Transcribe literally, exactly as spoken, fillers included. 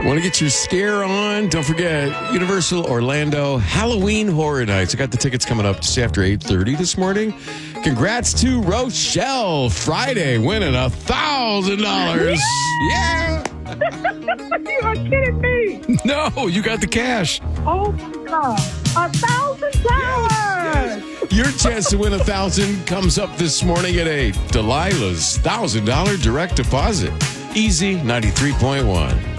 Want to get your scare on? Don't forget, Universal Orlando Halloween Horror Nights. I got the tickets coming up just after eight thirty this morning. Congrats to Rochelle Friday winning a thousand dollars. Yeah. You are kidding me. No, you got the cash. Oh, my God. A thousand dollars. Your chance to win a thousand comes up this morning at eight. Delilah's thousand dollar direct deposit. Easy ninety-three point one.